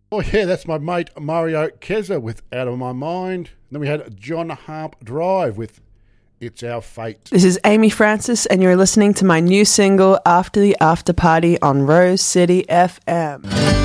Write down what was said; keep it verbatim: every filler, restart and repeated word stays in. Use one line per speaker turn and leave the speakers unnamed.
Oh yeah, that's my mate Mario Keza with Out of My Mind. Then we had John Harp Drive with It's Our Fate.
This is Amy Francis, and you're listening to my new single, After the After Party, on Rose City F M.